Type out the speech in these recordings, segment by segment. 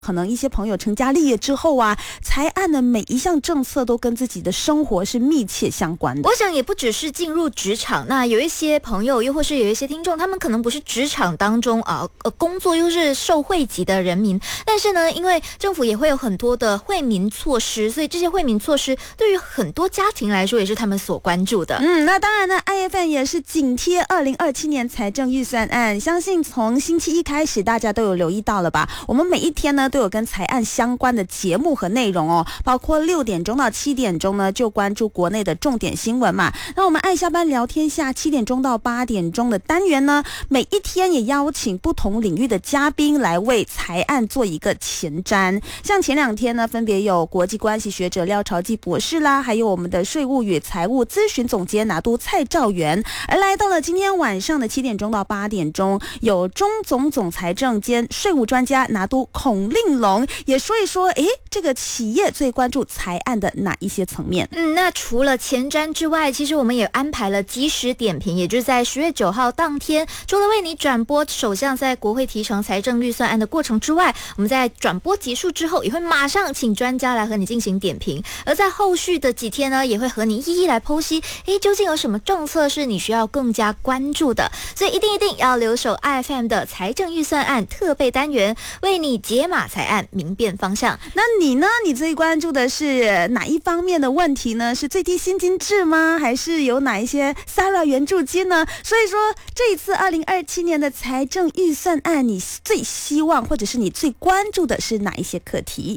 可能一些朋友成家立业之后啊，财案的每一项政策都跟自己的生活是密切相关的。 我想也不只是进入职场，那有一些朋友又或是有一些听众，他们可能不是职场当中工作又是受惠及的人民，但是呢，因为政府也会有很多的惠民措施，所以这些惠民措施对于很多家庭来说也是他们所关注的。 那当然呢 ，IFM 也是紧贴2027年财政预算案，相信从星期一开始，大家都有留意到了吧？我们每一天呢都有跟财案相关的节目和内容哦，包括6点钟到7点钟呢就关注国内的重点新闻嘛。那我们爱下班聊天下7点钟到8点钟的单元呢，每一天也邀请不同领域的嘉宾来为财案做一个前瞻。像前2天呢，分别有国际关系学者廖朝基博士啦，还有我们的税务与财务咨询总监拿督蔡兆元。而来到了今天晚上的7点钟到8点钟，有中总总财政兼税务专家拿督孔令龙，也说一说这个企业最关注财案的哪一些层面。 那除了前瞻之外，其实我们也安排了即时点评，也就是在10月9号当天，除了为你转播首相在国会提呈财政预算案的过程之外，我们在转播结束之后也会马上请专家来和你进行点评，而在后续的几天呢，也会和你一一来剖析究竟有什么政策是你需要更加关注的。所以一定要留守 IFM 的财政预算案特备单元，为你解码财案，明辨方向。 那你呢？你最关注的是哪一方面的问题呢？是最低薪金制吗？还是有哪一些 SARA 援助金呢？所以说这一次2027年的财政预算案，你最希望或者是你最关注的是哪一些课题？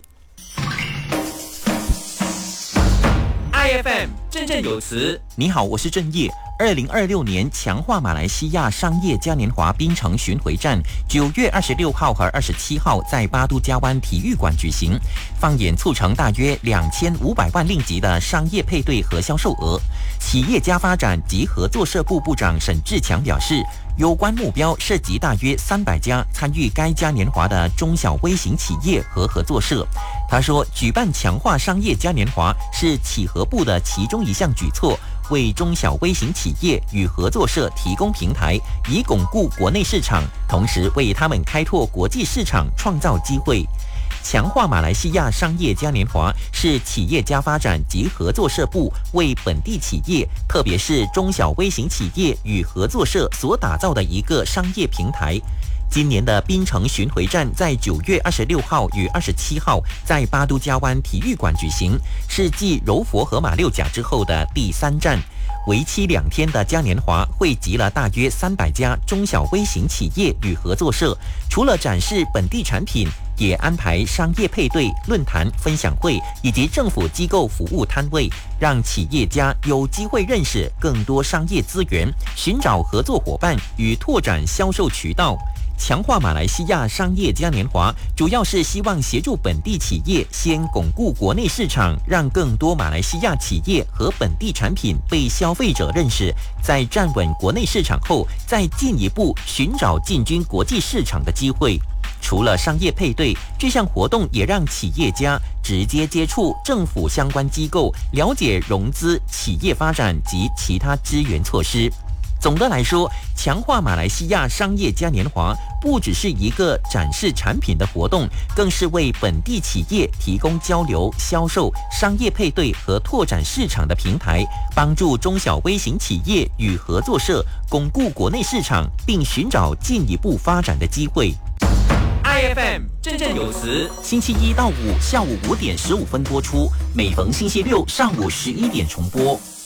IFM 振振有词。你好，我是郑业。2026年强化马来西亚商业嘉年华槟城巡回战9月26号和27号在巴都加湾体育馆举行，放眼促成大约2500万令吉的商业配对和销售额。企业家发展及合作社部部长沈志强表示，有关目标涉及大约300家参与该嘉年华的中小微型企业和合作社。他说，举办强化商业嘉年华是企合部的其中一项举措，为中小微型企业与合作社提供平台，以巩固国内市场，同时为他们开拓国际市场创造机会。强化马来西亚商业嘉年华是企业家发展及合作社部为本地企业，特别是中小微型企业与合作社所打造的一个商业平台。今年的槟城巡回战在9月26号与27号在巴都加湾体育馆举行，是继柔佛和马六甲之后的第3站。为期2天的嘉年华汇集了大约300家中小微型企业与合作社，除了展示本地产品，也安排商业配对、论坛、分享会以及政府机构服务摊位，让企业家有机会认识更多商业资源，寻找合作伙伴与拓展销售渠道。强化马来西亚商业嘉年华主要是希望协助本地企业先巩固国内市场，让更多马来西亚企业和本地产品被消费者认识，在站稳国内市场后，再进一步寻找进军国际市场的机会。除了商业配对，这项活动也让企业家直接接触政府相关机构，了解融资、企业发展及其他支援措施。总的来说，强化马来西亚商业嘉年华不只是一个展示产品的活动，更是为本地企业提供交流、销售、商业配对和拓展市场的平台，帮助中小微型企业与合作社巩固国内市场，并寻找进一步发展的机会。IFM 振振有词，星期1到5下午5点15分播出，每逢星期6上午11点重播。